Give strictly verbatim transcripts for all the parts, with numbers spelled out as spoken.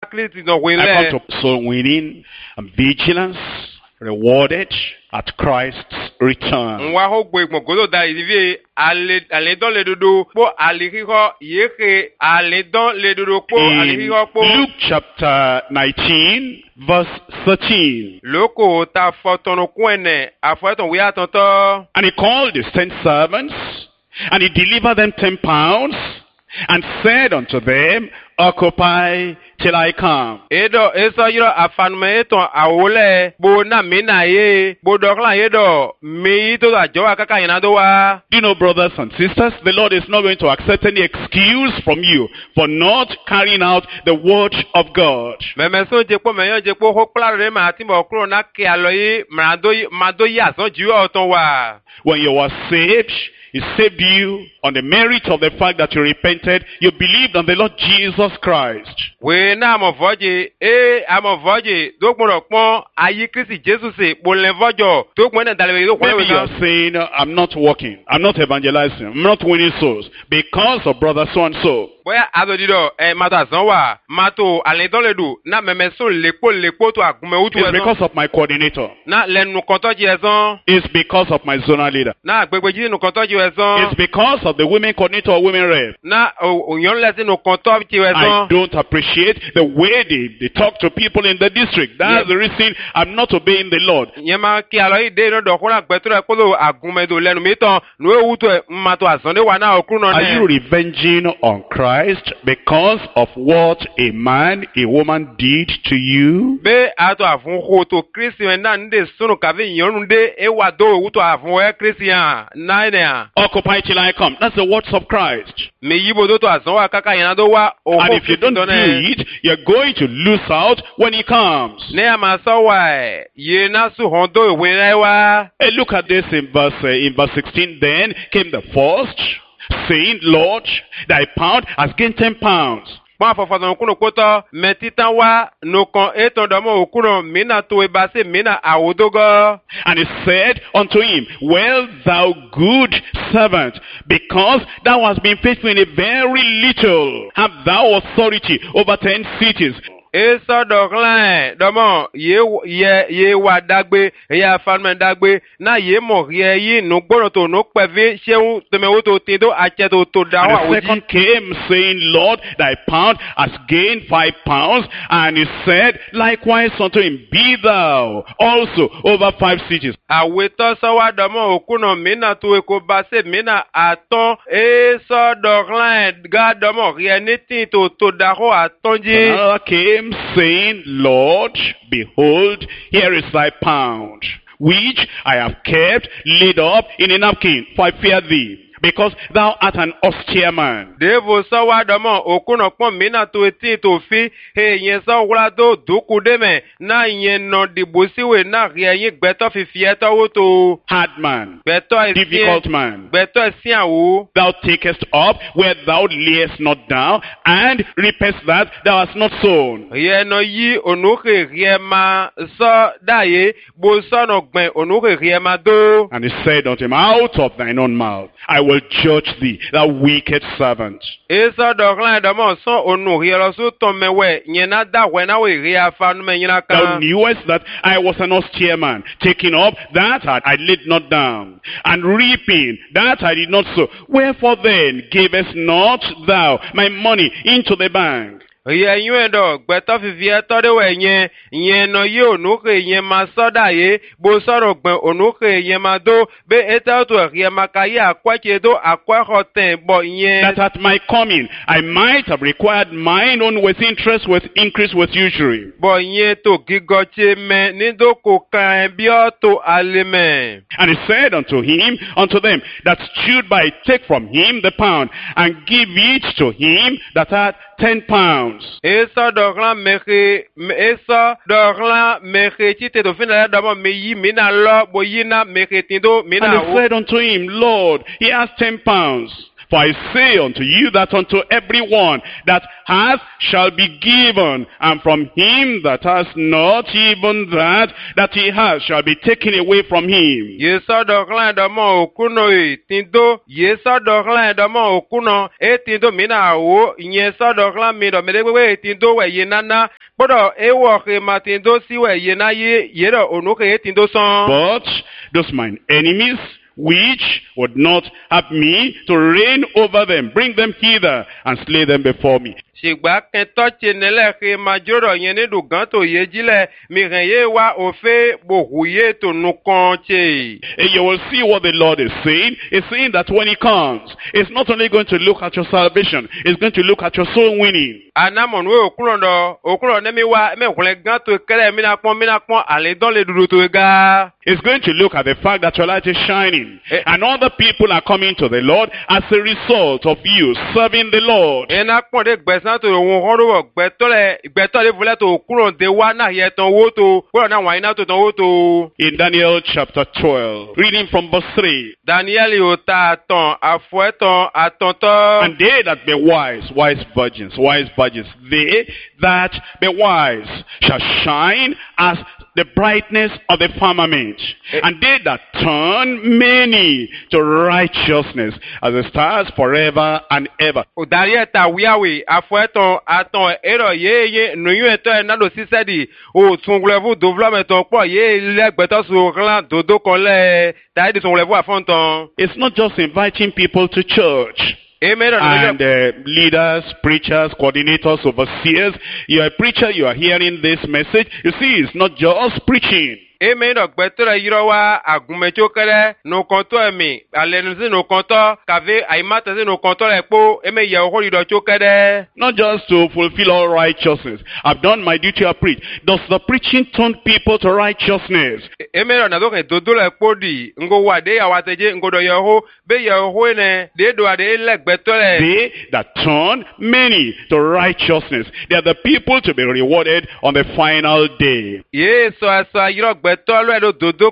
Kristi no we I le. come to soul winning and vigilance rewarded at Christ's return. Nwa ho gbe gbogbo da ivi ale ale don le dodo po ale hiho yeke ale don le dodo po ale In hiho po. Luke chapter nineteen, verse thirteen. Loko ta fotono kwene afoton wi atonto. And he called his ten servants, and he delivered them ten pounds, and said unto them, Occupy till I come. Edo eso yiro afanume eton awole bo na mina ye bo dokla yedo mi to ajo akaka ina do wa. You know, brothers and sisters, the Lord is not going to accept any excuse from you for not carrying out the word of God. Meme so jepo meyan jepo ho plare ma ti mo kuro na ke aloyi mrado mado ya so jiwo oton wa. When you were saved, He saved you on the merit of the fact that you repented. You believed on the Lord Jesus Christ. We na mo voje e amo voje do gboro pon ayi Kristi Jesus se bo le vojo to gbon na dalwe do Maybe you are saying, I'm not working, I'm not evangelizing, I'm not winning souls because of brother so and so. Boya adodido e mato azan wa mato alendon ledu na meme so lepo lepo to agunme utu It's ezan because of my coordinator. na lenu konto ji ezan It's because of my zonal leader. na agbegbe ji nu konto ji ezan It's because of the women coordinator or women rep. na oyan lesi nu konto ji I ezan. don't appreciate the way they, they talk to people in the district. That's Yes. the reason I'm not obeying the Lord. Yema ki alo ide no do kuna gbetro e polo agunme do lenu mi tan nu ewu to mato azan de wa na okru no Are you ne. revenging on Christ because of what a man, a woman did to you? Be ato afun ko to Christian na nde sunu kave yonu de e wa do ewu to afun e Christian na ne a. Occupy till I come. That's the words of Christ. Me yibo do to azan wa kaka yana do wa o And if you don't do it, you're going to lose out when he comes. ne ama so wa ye na su hondo ewe na wa. Hey, look at this in verse uh, in verse sixteen. Then came the first, saying, Lord, thy pound has gained ten pounds. Pon afofo kuno poto metitan wa no kan eton domo okuno mina to ebase mina awodogo. And he said unto him, Well, thou good servant, because thou hast been faithful in a very little, have thou authority over ten cities. Eso doglan domo ye ye ye wa dagbe ya farmen dagbe na ye mo ye yi no gboro to no peve seun temewo to tindo ache to to da wa And the second came, saying, Lord, thy pound has gained five pounds. And he said, likewise unto him, Be thou also over five cities. awe to so wa domo okuno mina to eko base mina aton eso doglan ga domo ye nitin to to da ho atonji. Another came, saying, Lord, behold, here is thy pound, which I have kept laid up in a napkin, for I fear thee, because thou art an austere man. Devo so wa domo okuno pon mina to eti to fi he yen so wura do duku de me na yen no dibusiwe na ye yin gbeto fifi eto wo to Hard man, gbeto esi difficult man, gbeto esi awo thou takest up where thou layest not down, and reapest that thou hast not sown. ye no yi onuke rie ma so daye bo so no gben onuke rie ma do. And he said unto him, Out of thine own mouth I will judge thee, thou wicked servant. Eso doglan domo so onu rie lo so to mewe yen na da we na we rie afa no me yin Thou aka. knewest that I was an austere man, taking up that I laid not down, and reaping that I did not sow. Wherefore then gavest not thou my money into the bank? Ye yuen do gbeto fifi eto de we yen yen no ye onuke yen ma so daye bo so ro gben onuke yen ma do be eta to rie ma ka ya akwache do akwa hoten bo yen. That at my coming I might have required mine own with interest, with increase, with usury. Bo yen to gigoche me ni do ko kan bi o to aleme. And he said unto him, unto them that stood by, Take from him the pound, and give it to him that had ten pounds. Eso doglan meche eso doglan meche chite do fina da mo me yi mi na lo bo yi na meche tindo mi And na he wo. said unto him, Lord, he has ten pounds. For I say unto you that unto everyone that hath shall be given, and from him that has not, even that that he has shall be taken away from him. Ye sodo klan do mo okuno e tindo ye sodo klan do mo okuno e tindo mina wo ye sodo klan mi do medegwe tindo we ye nana bodo e wo ke matindo si we ye na ye ye do onuke e tindo son. But those mine enemies, which would not have me to reign over them, bring them hither and slay them before me. Shigba kento chenele ke majoro yene du ganto yejile mi renye wa ofe bohuye to nukonche. And you will see what the Lord is saying. He's saying that when he comes, it's not only going to look at your salvation, it's going to look at your soul winning. Anamon we okulondo okulo nemi wa me kule ganto kere mina pon mina pon ale don le dudu to ga. It's going to look at the fact that your light is shining, and other people are coming to the Lord as a result of you serving the Lord. Ena pon de gbesa to won horo gbetole gbetole vule to okulo de wa na ye ton wo to wo na wa ina to ton wo to. In Daniel chapter twelve, reading from verse three. Daniel yo ta ton afueton atonto. And they that be wise, wise virgins, wise virgins, they that be wise shall shine as the brightness of the firmament, and they that turn many to righteousness as the stars forever and ever. Udarieta wiawi afueton aton ero ye ye nuyu eto enado sisedi o tunglevu development po ye legbeto so clan dodo konle taidi tunglevu afonton. It's not just inviting people to church. Amen. And uh, leaders, preachers, coordinators, overseers. You're a preacher, you are hearing this message. You see, it's not just preaching. Amen. Ogbetora yirowa agumechokere no konto emi alenuzi no konto kave aimatazi no konto lepo eme ye ohori do chokere. Not just to fulfill all righteousness. I've done my duty, I preach. Does the preaching turn people to righteousness? Amen. Na doke dodo lepo di ngo wade awateje ngo do yeho be yeho ne de do ade legbetore. They that turn many to righteousness. They are the people to be rewarded on the final day. Yes, so as yiro dodo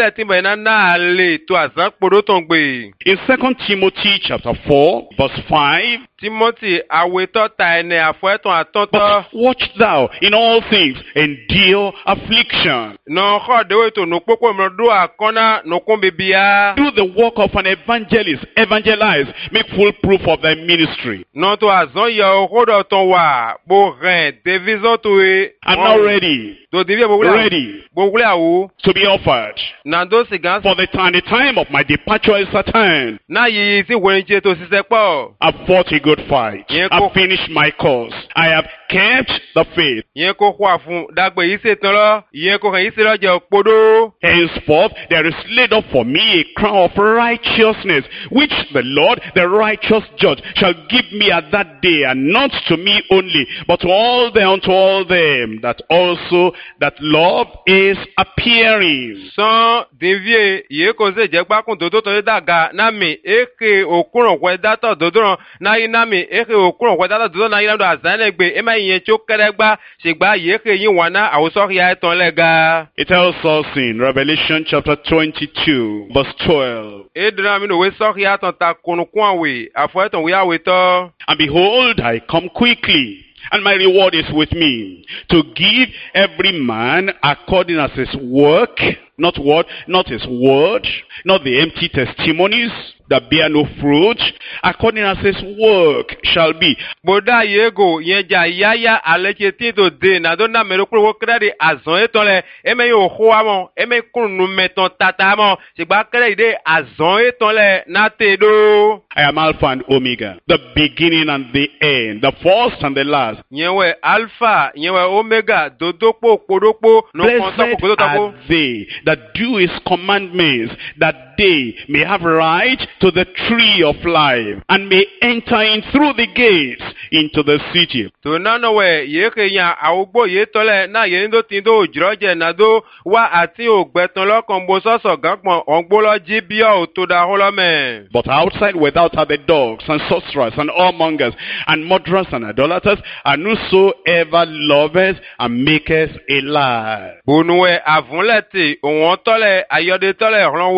in Second Timothy chapter four, verse five, Timothy aweto taene afueton atonto. But watch thou in all things, endure affliction. No ho to no poko mrodo akona no kumbibia. Do the work of an evangelist, evangelize, make full proof of thy ministry. No to azon ya hodo ton wa bo ren deviso to e. I'm now ready. Ready to be offered. For the time, the time of my departure is at hand. I've fought a good fight. I've finished my course. I have kept the faith. Henceforth, there is laid up for me a crown of righteousness, which the Lord, the righteous judge, shall give me at that day, and not to me only, but to all them, unto all them that also that love is appearing. Son devie ye koze jekpa kun dodo to daga na mi eke okunron kwe dato dodo na ina mi eke okunron kwe dato dodo na ina do azanegbe e ma yin chokeregba segba ye ke yin wana awuso ya eton lega. It tells us in Revelation chapter twenty-two verse twelve. Edra mi no we so ya ton ta kunukun we afo eton we aweto. And behold, I come quickly, and my reward is with me, to give every man according as his work, not what, not his word, not the empty testimonies that bear no fruit, according as his work shall be. Boda yego yeja yaya alecheti to de na dona merokro wo krede azon etole eme yo hoamo eme kunu meton tatamo sigba krede azon etole na tedo. I am Alpha and Omega, the beginning and the end, the first and the last. Nyewe Alpha, nyewe Omega, dodokpo podokpo no konta ko are they that do his commandments, that they may have right to the tree of life, and may enter in through the gates into the city. To nanowe yeke ya awugbo yetole na yendo tindo ojroje nado wa ati ogbeton lokan bo soso ganpon ongbolo jibio to da holome. But outside without are the dogs and sorcerers and whoremongers and murderers and idolaters, and whosoever loveth and maketh a lie. Bonuwe avunleti onwon tole ayode tole ronwo tole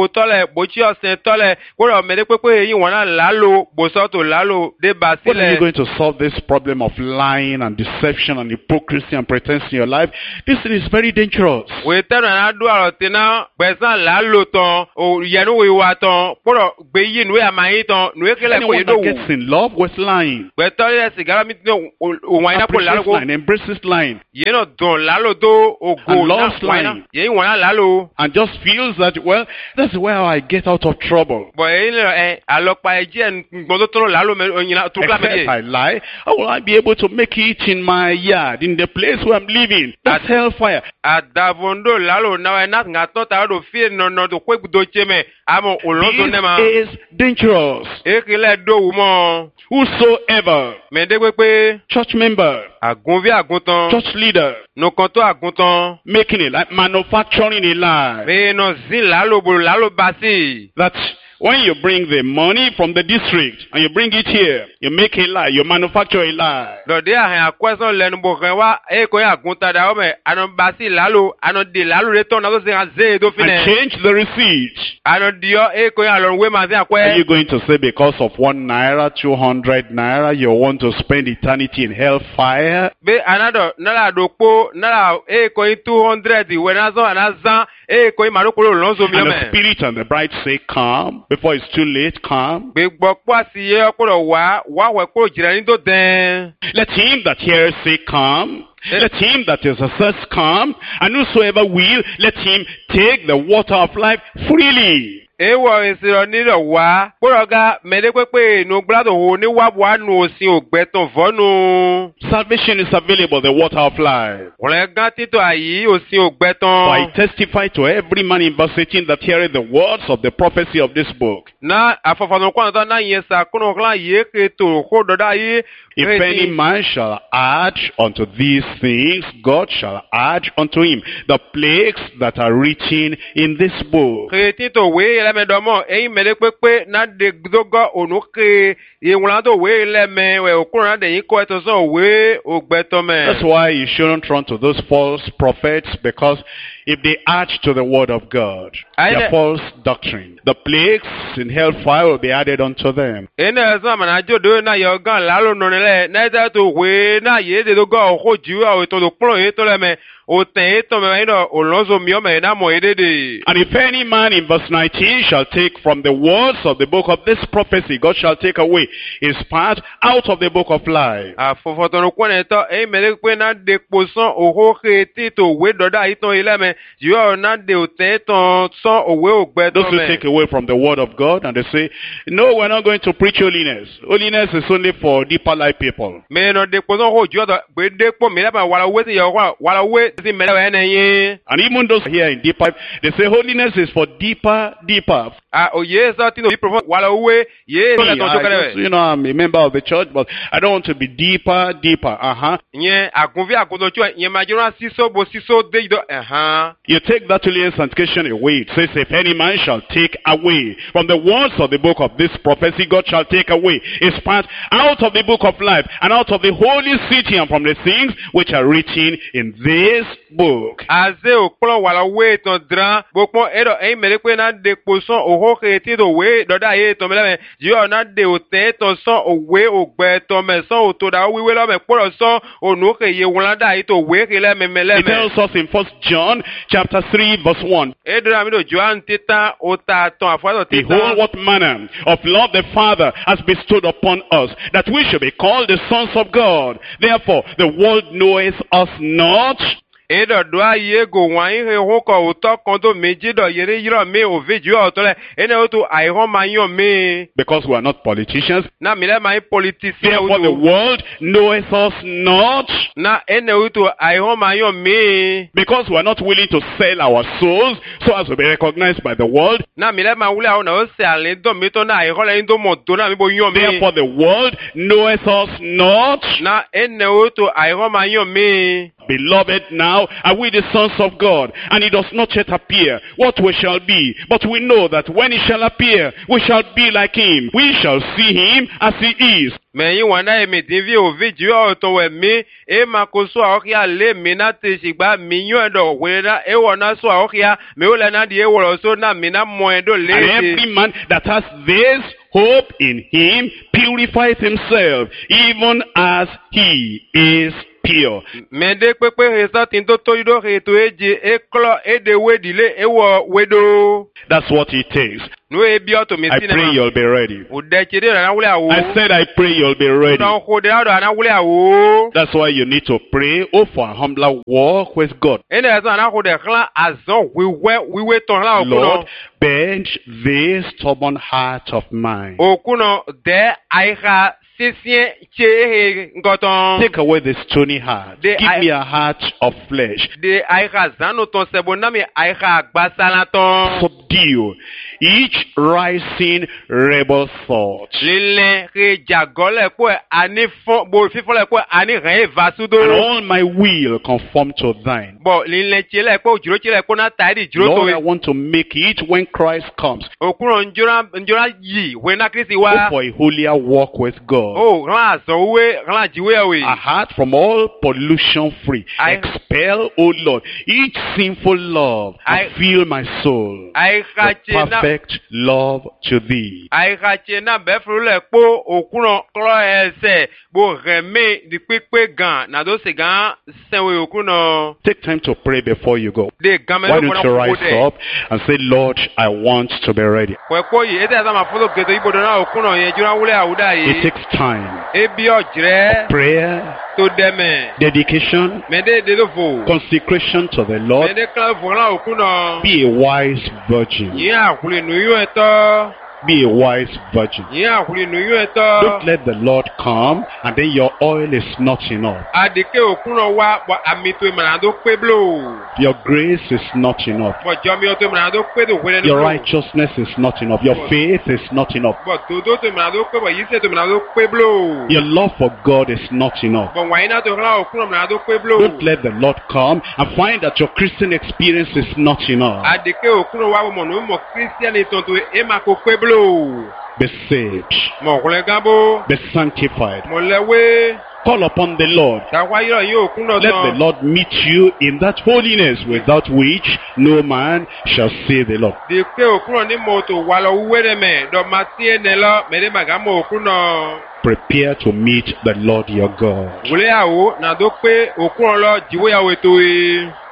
me bochi osen tole koro me de pepe yin wona lalo boso to lalo de When are you basile going to solve this problem of lying and deception and hypocrisy and pretense in your life? This thing is very dangerous. we tero na do arotina besan lalo ton o yenu we wa ton koro gbe yin we amayin ton nu ekele ko Anyone yedo that gets in love with lying, we tole sigara mi no o wa ina ko appreciates lalo lying, embraces lying, ye no don lalo do ogo And na loves wa ina lying. ye wona lalo and just feels that, well, that's where I get out of trouble. bo e le eh alopa e je ngbodo to lalo me oyina to kla Except me I lie, how will I be able to make it in my yard, in the place where I'm living? That's hellfire. adavondo lalo na we na ngato ta do fi no no do kwe do cheme amo olonzo ne ma This is dangerous. ekele do wu mo Whosoever, me de pe church member, agunvi aguntan church leader, no kan to aguntan making a lie, manufacturing a lie, me no zin lalo bo lalo basi that when you bring the money from the district and you bring it here, you make a lie, you manufacture a lie. do de ahan akweson lenu bo kan wa e ko aguntan da o me anon basi lalo anon de lalo re ton na so se ze do And fine change the receipt. anon dio e ko alon we ma se Are akwe you going to say because of one naira, two hundred naira, you want to spend eternity in hellfire? be anado nala do po nala e ko two hundred we na so anazan e ko marokolo lonzo mi o And me the spirit and the bride say, come, before it's too late, come. gbogbo pasi ye okoro wa wa we kuro jira ni do den Let him that hears say, come. Let him that is assessed come. And whosoever will, let him take the water of life freely. ewo isiro nilo wa koroga mede pepe no glado ho ni wa wa nu osin ogbeton vonu Salvation is available, the water of life. ole gan tito ayi osin For ogbeton I testify to every man in verse eighteen that heareth the words of the prophecy of this book. na afofano kwa ndo na yen sa kuno klan ye ke to ko do da yi If any man shall add unto these things, God shall add unto him the plagues that are written in this book. ke tito we ele me domo eyin mede pepe na de dogo onu ke iwulan to we le me we okun na de yin ko eto so we ogbeton me That's why you shouldn't run to those false prophets, because if they add to the word of God, I- their false doctrine, the plagues in hellfire will be added unto them. ene zo mana jodo na yo gan lalo no le na ta to we na ye de do go ko ju a to do pro e to le me o ten e to me no olonzo mi o me na mo edede And if any man in verse nineteen shall take from the words of the book of this prophecy, God shall take away his part out of the book of life. afofo to no ko ne to e me le pe na de poson o ho ke ti to we do da iton ile me ju o na de o ten ton son o we o gbe to Those who me take away from the word of God and they say, no, we're not going to preach holiness. Holiness is only for deeper life people. me no de poson ho ju do gbe de po mi le ba wala we ti yo wala we ti me le ene yin And even those here in deep life, they say holiness is for deeper, deeper. a o ye so ti no bi prophet wala we ye Me, le to I to kele just, you know, I'm a member of the church, but I don't want to be deeper, deeper. Uh-huh. yẹn àgùnfí àgùntàn tí yẹn máa jẹ́rán sísọ bo sísọ dé ìdọ́ ẹ̀hán. You take that holy sanctification away. It says, if any man shall take away from the words of the book of this prophecy, God shall take away his part out of the book of life and out of the holy city and from the things which are written in this book. àzé òkúrọ̀ wà lọ wé ìtàn dìrán gbogbo ẹ̀rọ ẹ̀yìn mẹ́rin pé náà de kpo sán òhókè tí tó wé dọ́dá yé ìtàn mẹ́lẹ́mẹ́ yíyọ náà de òtẹ́ ìtàn sán òwé ògbẹ́ ìtàn mẹ́ sán òtòdà wíwé lọ́mẹ́ kpọ́rọ̀ sán ònúkè yé wọn ládà yìí tó wé kí It lẹ́mẹ́mẹ́lẹ́mẹ́. tells us in First John chapter three verse one. èdè mi ló Jòhánù títàn òtà tán àfọ́tò Behold, títàn. what manner of love the Father has bestowed upon us, that we should be called the sons of God. Therefore, the world knoweth us not. èdè dọ́ ayé gò wọ́n ayé he hó kọ̀ òtọ́ kan tó méjì dọ̀ yẹrẹ yírọ̀ mi òfin jù ọ̀tọ́ lẹ̀ ẹni ó tó àìhọ́ máa yàn mí. Because we are not politicians. na mi lẹ́ máa ń politisien Therefore, the ó tó. world knoweth us not. na ẹni ó tó àìhọ́ máa yàn mí. Because we are not willing to sell our souls so as to be recognized by the world. na mi lẹ́ máa wúlẹ̀ àwọn náà ó sẹ́ àlẹ́ dọ̀ mí tó náà àìhọ́ lẹ́yìn tó mọ̀ tó náà mi bó yàn mí. Therefore, the world knoweth us not. na ẹni ó tó àìhọ́ máa yàn mí. Beloved, now are we the sons of God, and it does not yet appear what we shall be. But we know that when he shall appear, we shall be like him. We shall see him as he is. Mais yi wanda e medinvi o vidi o to we mi e makoso a okia le mina te shigba minyo do wena e wona so a okia me o le na di e woro so na mina mo do le. And every man that has this hope in him purifies himself, even as he is pure. Mende pepe resa tinto to ido reto eje e klo e de wedile e wo wedo. That's what it takes. No e bi auto I pray you'll be ready. I said I pray you'll be ready. That's why you need to pray oh for a humbler walk with God. Lord, bend this stubborn heart of mine. Take away the stony heart. Give me a heart of flesh. Subdue each rising rebel thought. And all my will conform to thine. Lord, I want to make it when Christ comes. Oh, for a holier walk with God. Oh, a heart from all pollution free. Expel, O Lord, each sinful love and fill my soul with perfect love to thee. Take time to pray before you go. Why don't you rise up and say, Lord, I want to be ready. It takes time. Prayer, dedication, consecration to the Lord. Be a wise virgin. Be a wise virgin. Don't let the Lord come and then your oil is not enough. Your grace is not enough. Your righteousness is not enough. Your faith is not enough. Your love for God is not enough. Don't let the Lord come and find that your Christian experience is not enough. Be saved. Be sanctified. Call upon the Lord. Let the Lord meet you in that holiness without which no man shall see the Lord. Prepare to meet the Lord your God.